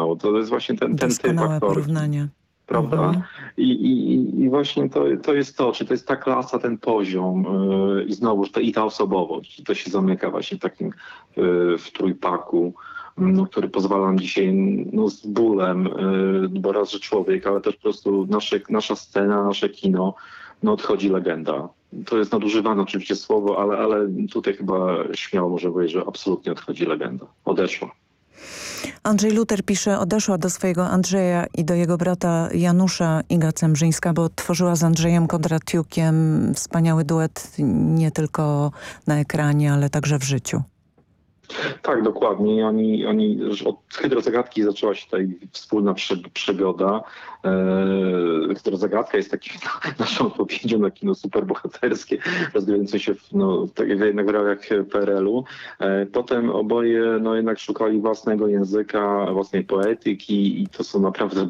doskonałą. To jest właśnie ten typ Doskonałe aktorki. porównanie. Prawda? I właśnie to jest to, czy to jest ta klasa, ten poziom i znowuż ta osobowość. To się zamyka właśnie w takim w trójpaku, no, który pozwala nam dzisiaj z bólem, bo raz, że człowiek, ale też po prostu nasza scena, nasze kino, odchodzi legenda. To jest nadużywane oczywiście słowo, ale tutaj chyba śmiało może powiedzieć, że absolutnie odchodzi legenda. Odeszła. Andrzej Luter pisze, odeszła do swojego Andrzeja i do jego brata Janusza Iga Cemrzyńska, bo tworzyła z Andrzejem Kondratiukiem wspaniały duet nie tylko na ekranie, ale także w życiu. Tak, dokładnie. Oni od Hydrozagadki zaczęła się tutaj wspólna przygoda. Hydrozagadka jest takim naszą odpowiedzią na kino superbohaterskie, rozgrywające się jednak w realiach PRL-u. Potem oboje jednak szukali własnego języka, własnej poetyki i to są naprawdę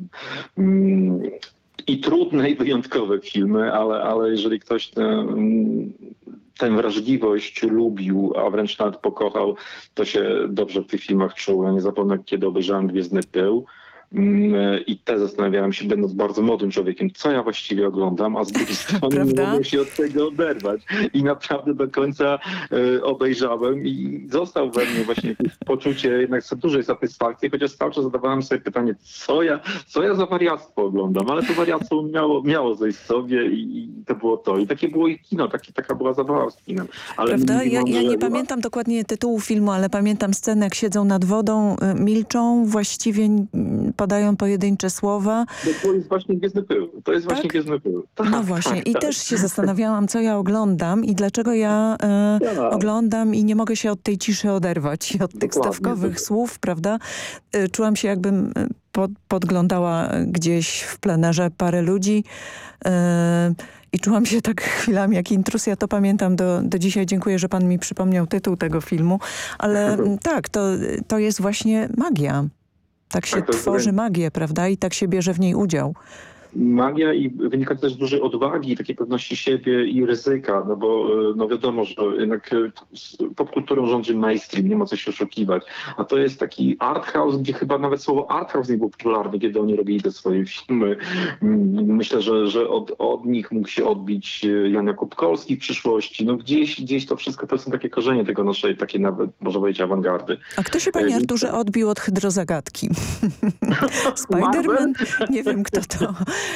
i trudne, i wyjątkowe filmy, ale jeżeli ktoś tę wrażliwość lubił, a wręcz nawet pokochał, to się dobrze w tych filmach czuł. Ja nie zapomnę, kiedy obejrzałem Gwiezdny Pył i też zastanawiałem się, będąc bardzo młodym człowiekiem, co ja właściwie oglądam, a z drugiej strony nie mogłem się od tego oderwać. I naprawdę do końca obejrzałem i został we mnie właśnie poczucie jednak dużej satysfakcji, chociaż cały czas zadawałem sobie pytanie, co ja za wariactwo oglądam, ale to wariactwo miało zejść sobie i to było to. I takie było ich kino, taka była zabawa z kinem. Ale prawda? Ja nie pamiętam dokładnie tytułu filmu, ale pamiętam scenę, jak siedzą nad wodą, milczą, właściwie padają pojedyncze słowa. To jest właśnie Gwiezdny Pył. To jest właśnie Gwiezdny Pył. No właśnie. I też się zastanawiałam, co ja oglądam i dlaczego ja oglądam i nie mogę się od tej ciszy oderwać. Od tych stawkowych słów, prawda? Czułam się, jakbym podglądała gdzieś w plenerze parę ludzi i czułam się tak chwilami jak intruz. Ja to pamiętam do dzisiaj. Dziękuję, że pan mi przypomniał tytuł tego filmu. Ale tak, to jest właśnie magia. Tak się tworzy magię, prawda? I tak się bierze w niej udział. Magia i wynika też z dużej odwagi, takiej pewności siebie i ryzyka, bo wiadomo, że jednak popkulturą rządzi mainstream, nie ma co się oszukiwać. A to jest taki art house, gdzie chyba nawet słowo art house nie było popularne, kiedy oni robili te swoje filmy. Myślę, że od nich mógł się odbić Jan Jakub Kolski w przyszłości. Gdzieś to wszystko, to są takie korzenie tego naszej, takiej nawet, można powiedzieć, awangardy. A kto się, panie Arturze, odbił od Hydrozagadki? Spider-Man? Nie wiem, kto to...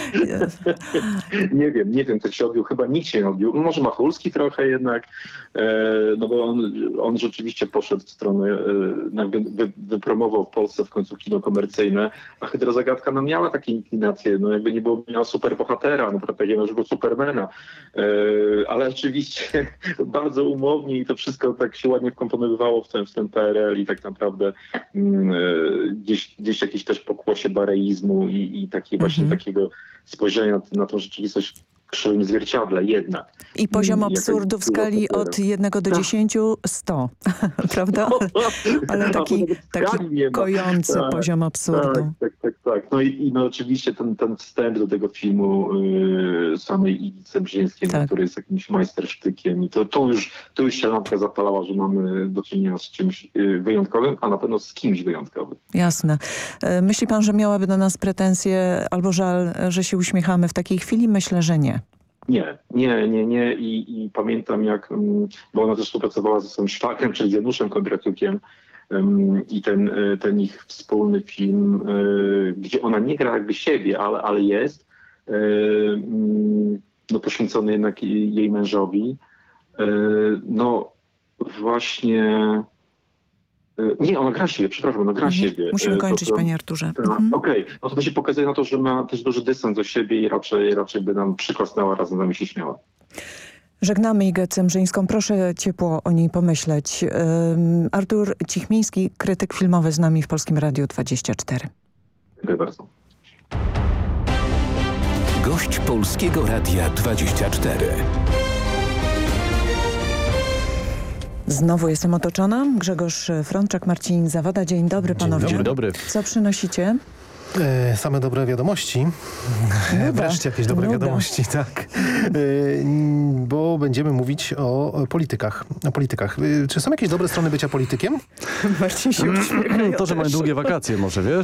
Nie wiem, kto się odbił. Chyba nikt się nie odbił. Może Machulski trochę jednak, bo on rzeczywiście poszedł w stronę, wypromował w Polsce w końcu kino komercyjne, a Hydrozagadka miała takie inklinacje, jakby nie było miała superbohatera, takiego Supermana, ale oczywiście bardzo umownie i to wszystko tak się ładnie wkomponowywało w ten PRL i tak naprawdę gdzieś jakieś też pokłosie bareizmu i takie właśnie takiego spojrzenia na tą rzeczywistość w krzywym zwierciadle jednak. I poziom absurdu w skali od 1 do 10, 100, prawda? Ale taki kojący poziom absurdu. Tak. No oczywiście ten wstęp do tego filmu samej Igi Cemrzyńskiej, który jest jakimś majstersztykiem i to już się lampka zapalała, że mamy do czynienia z czymś wyjątkowym, a na pewno z kimś wyjątkowym. Jasne. Myśli pan, że miałaby do nas pretensje albo żal, że się uśmiechamy w takiej chwili? Myślę, że nie. Nie. I pamiętam bo ona też współpracowała ze swoim szwagrem, czyli z Januszem Kondratiukiem i ten ich wspólny film, gdzie ona nie gra jakby siebie, ale jest poświęcony jednak jej mężowi. Właśnie... Nie, ona gra siebie, przepraszam, ona gra siebie. Musimy kończyć, panie Arturze. Okej. To się pokazuje na to, że ma też duży dystans do siebie i raczej by nam przyklasnęła, razem z nami się śmiała. Żegnamy Igę Cemrzyńską. Proszę ciepło o niej pomyśleć. Artur Cichmiński, krytyk filmowy z nami w Polskim Radiu 24. Dziękuję bardzo. Gość Polskiego Radia 24. Znowu jestem otoczona. Grzegorz Frączak, Marcin Zawada. Dzień dobry panowie. Dzień dobry. Co przynosicie? Same dobre wiadomości. Wreszcie jakieś dobre wiadomości, tak. Bo będziemy mówić o politykach. Czy są jakieś dobre strony bycia politykiem? Marcin się uśmiecha. To, że mamy długie wakacje może, wiesz?